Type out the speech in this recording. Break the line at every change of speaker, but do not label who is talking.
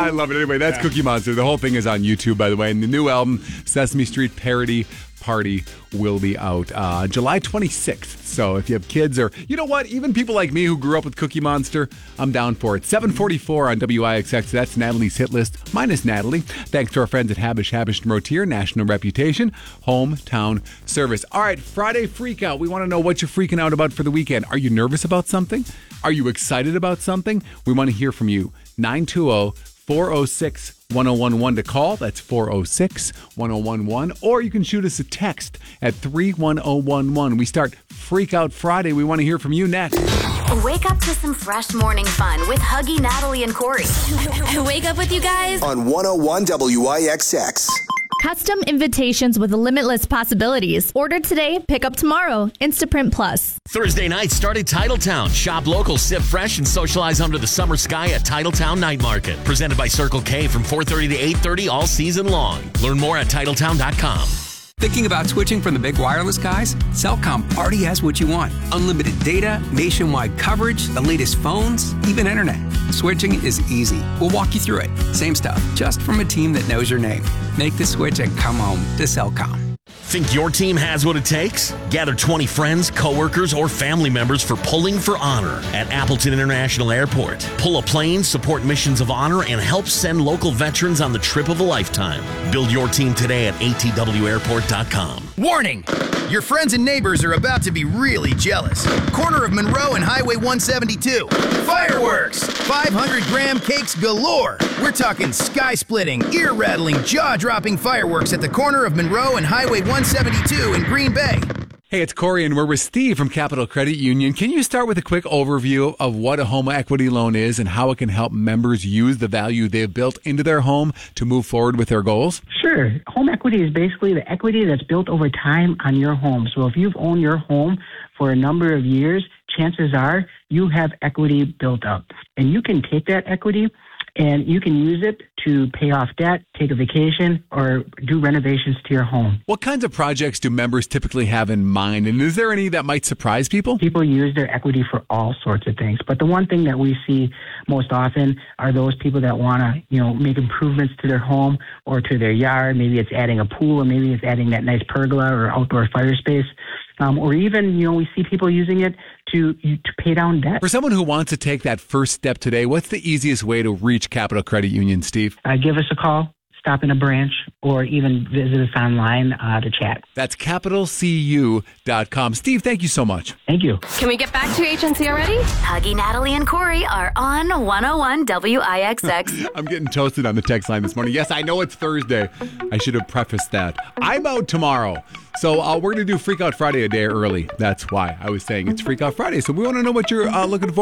I love it. Anyway, that's Cookie Monster. The whole thing is on YouTube, by the way. And the new album, Sesame Street Parody Party, will be out July 26th. So if you have kids or, you know what, even people like me who grew up with Cookie Monster, I'm down for it. 7:44 on WIXX. That's Natalie's hit list, minus Natalie. Thanks to our friends at Habish & Rotier, national reputation, hometown service. All right, Friday Freak Out. We want to know what you're freaking out about for the weekend. Are you nervous about something? Are you excited about something? We want to hear from you. 920-406-1011 to call. That's 406-1011. Or you can shoot us a text at 31011. We start Freak Out Friday. We want to hear from you next.
Wake up to some fresh morning fun with Huggy, Natalie, and Corey.
Wake up with you guys
on 101 WIXX.
Custom invitations with limitless possibilities. Order today, pick up tomorrow. Instaprint Plus.
Thursday night, start at Titletown. Shop local, sip fresh, and socialize under the summer sky at Titletown Night Market. Presented by Circle K from 4:30 to 8:30 all season long. Learn more at Titletown.com.
Thinking about switching from the big wireless guys? Cellcom already has what you want. Unlimited data, nationwide coverage, the latest phones, even internet. Switching is easy. We'll walk you through it. Same stuff, just from a team that knows your name. Make the switch and come home to Cellcom.
Think your team has what it takes? Gather 20 friends, coworkers, or family members for Pulling for Honor at Appleton International Airport. Pull a plane, support missions of honor, and help send local veterans on the trip of a lifetime. Build your team today at atwairport.com.
Warning! Your friends and neighbors are about to be really jealous. Corner of Monroe and Highway 172. Fireworks! 500-gram cakes galore. We're talking sky-splitting, ear-rattling, jaw-dropping fireworks at the corner of Monroe and Highway 172 in Green Bay.
Hey, it's Corey, and we're with Steve from Capital Credit Union. Can you start with a quick overview of what a home equity loan is and how it can help members use the value they've built into their home to move forward with their goals?
Sure. Home equity is basically the equity that's built over time on your home. So if you've owned your home for a number of years, chances are you have equity built up. And you can take that equity and you can use it to pay off debt, take a vacation, or do renovations to your home.
What kinds of projects do members typically have in mind? And is there any that might surprise people?
People use their equity for all sorts of things. But the one thing that we see most often are those people that want to, make improvements to their home or to their yard. Maybe it's adding a pool, or maybe it's adding that nice pergola or outdoor fire space. Or even, we see people using it to pay down debt.
For someone who wants to take that first step today, what's the easiest way to reach Capital Credit Union, Steve?
Give us a call, stop in a branch, or even visit us online to chat.
That's capitalcu.com. Steve, thank you so much.
Thank you.
Can we get back to HNC already?
Huggy, Natalie, and Corey are on 101 WIXX.
I'm getting toasted on the text line this morning. Yes, I know it's Thursday. I should have prefaced that. I'm out tomorrow. So we're going to do Freak Out Friday a day early. That's why I was saying it's Freak Out Friday. So we want to know what you're looking for.